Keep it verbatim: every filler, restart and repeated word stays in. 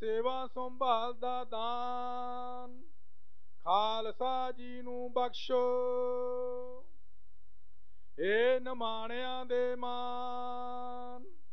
ਸੇਵਾ ਸੰਭਾਲ ਦਾ ਦਾਨ ਖਾਲਸਾ ਜੀ ਨੂੰ ਬਖਸ਼ੋ। , , , , , , , , , , , , , , , , , , , , , , , , , , , , , , , , , , , , , , , , , , , , , , , , , , , , , , '